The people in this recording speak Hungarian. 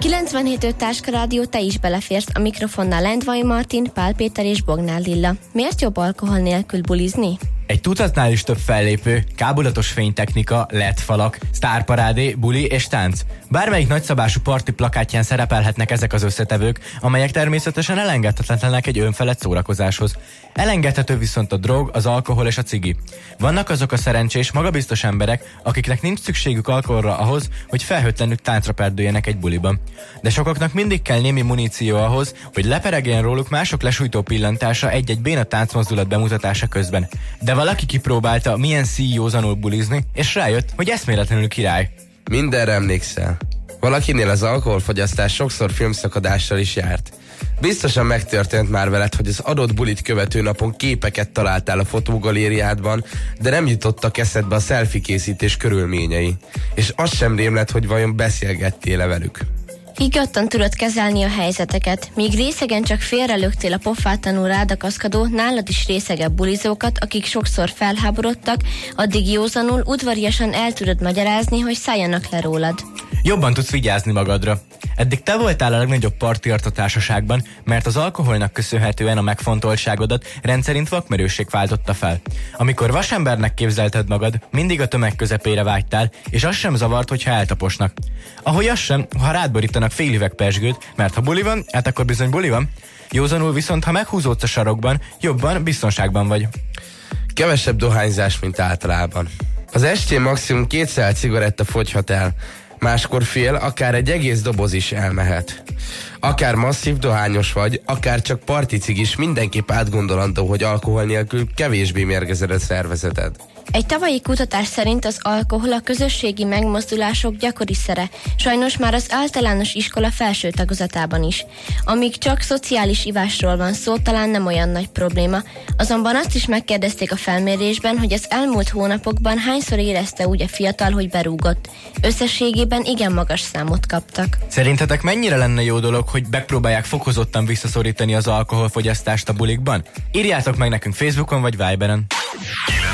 97.5 Táska Rádió, te is beleférsz a mikrofonnál Lendvai Martin, Pál Péter és Bognár Lilla. Miért jobb alkohol nélkül bulizni? Egy tucatnál is több fellépő, kábulatos fénytechnika, LED-falak, sztárparádé, buli és tánc. Bármelyik nagyszabású parti plakátján szerepelhetnek ezek az összetevők, amelyek természetesen elengedhetetlenek egy önfelett szórakozáshoz. Elengedhető viszont a drog, az alkohol és a cigi. Vannak azok a szerencsés, magabiztos emberek, akiknek nincs szükségük alkoholra ahhoz, hogy felhőtlenül táncra perdüljenek egy buliban. De sokaknak mindig kell némi muníció ahhoz, hogy leperegjen róluk mások lesújtó pillantása egy-egy béna táncmozdulat bemutatása közben. De valaki kipróbálta, milyen szíjózanul bulizni, és rájött, hogy eszméletlenül király. Mindenre emlékszel. Valakinél az alkoholfogyasztás sokszor filmszakadással is járt. Biztosan megtörtént már veled, hogy az adott bulit követő napon képeket találtál a fotógalériádban, de nem jutottak eszedbe a selfie készítés körülményei. És az sem rémlett, hogy vajon beszélgettél-e velük. Higgadtan tudod kezelni a helyzeteket. Míg részegen csak félrelöktél a pofátlanul rádakaszkadó, nálad is részegebb bulizókat, akik sokszor felháborodtak, addig józanul, udvariasan el tudod magyarázni, hogy szálljanak le rólad. Jobban tudsz vigyázni magadra. Eddig te voltál a legnagyobb partiart a társaságban, mert az alkoholnak köszönhetően a megfontoltságodat rendszerint vakmerősség váltotta fel. Amikor vasembernek képzelted magad, mindig a tömeg közepére vágytál, és az sem zavart, hogyha eltaposnak. Ahogy az sem, ha rád borítanak fél üveg pezsgőt, mert ha buli van, hát akkor bizony buli van. Józanul viszont, ha meghúzódsz a sarokban, jobban biztonságban vagy. Kevesebb dohányzás, mint általában. Az estén maximum 2 szál cigaretta fogyhat el, máskor fél, akár egy egész doboz is elmehet. Akár masszív dohányos vagy, akár csak particigis, mindenképp átgondolandó, hogy alkohol nélkül kevésbé mérgezed a szervezeted. Egy tavalyi kutatás szerint az alkohol a közösségi megmozdulások gyakori szere, sajnos már az általános iskola felső tagozatában is. Amíg csak szociális ivásról van szó, talán nem olyan nagy probléma. Azonban azt is megkérdezték a felmérésben, hogy az elmúlt hónapokban hányszor érezte úgy a fiatal, hogy berúgott. Összességében igen magas számot kaptak. Szerintetek mennyire lenne jó dolog, hogy megpróbálják fokozottan visszaszorítani az alkoholfogyasztást a bulikban? Írjátok meg nekünk Facebookon vagy Viberen.